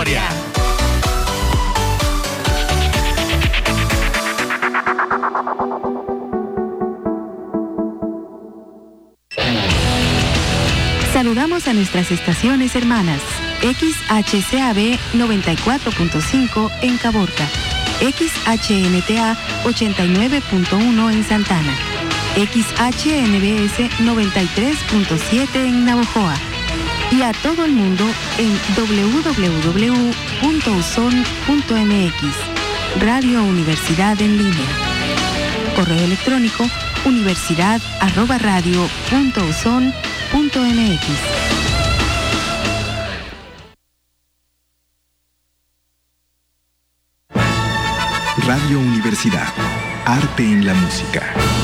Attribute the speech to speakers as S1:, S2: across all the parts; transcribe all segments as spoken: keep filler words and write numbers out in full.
S1: historia.
S2: Saludamos a nuestras estaciones hermanas. X H C A B noventa y cuatro punto cinco en Caborca, X H N T A ochenta y nueve punto uno en Santana, X H N B S noventa y tres punto siete en Navojoa y a todo el mundo en doble u doble u doble u punto u s o n punto m x, Radio Universidad en línea. Correo electrónico universidad arroba radio punto u s o n punto m x.
S3: Radio Universidad. Arte en la música.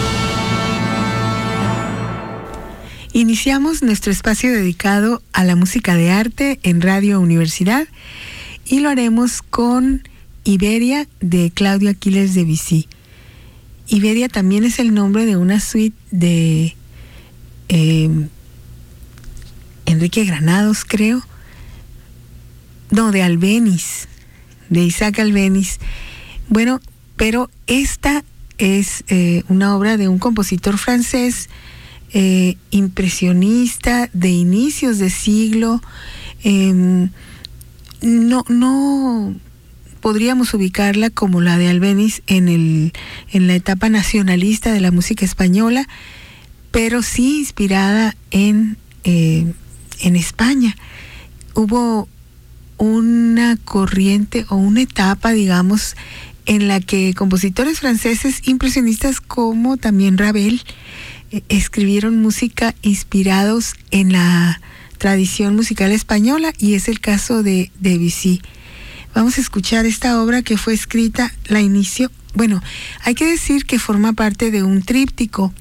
S4: Iniciamos nuestro espacio dedicado a la música de arte en Radio Universidad y lo haremos con Iberia de Claudio Aquiles Debussy. Iberia también es el nombre de una suite de eh, Enrique Granados, creo. No, de Albéniz, de Isaac Albéniz. Bueno, pero esta es eh, una obra de un compositor francés eh, impresionista de inicios de siglo. Eh, no, no podríamos ubicarla como la de Albéniz en el, en la etapa nacionalista de la música española, pero sí inspirada en, eh, en España. Hubo una corriente o una etapa, digamos, en la que compositores franceses impresionistas como también Ravel eh, escribieron música inspirados en la tradición musical española, y es el caso de Debussy. Vamos a escuchar esta obra que fue escrita, la inicio, bueno, hay que decir que forma parte de un tríptico,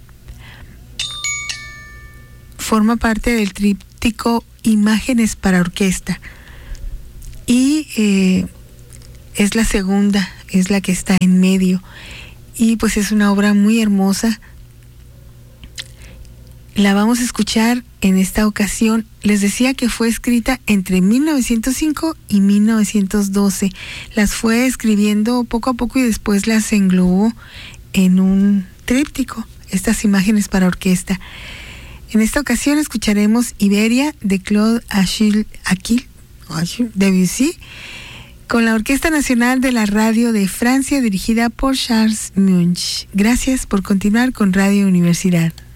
S4: forma parte del tríptico Imágenes para Orquesta, y eh, es la segunda, es la que está en medio, y pues es una obra muy hermosa. La vamos a escuchar en esta ocasión. Les decía que fue escrita entre mil novecientos cinco y mil novecientos doce. Las fue escribiendo poco a poco y después las englobó en un tríptico, estas Imágenes para Orquesta. En esta ocasión escucharemos Iberia de Claude Achille Achille Debussy, con la Orquesta Nacional de la Radio de Francia, dirigida por Charles Munch. Gracias por continuar con Radio Universidad.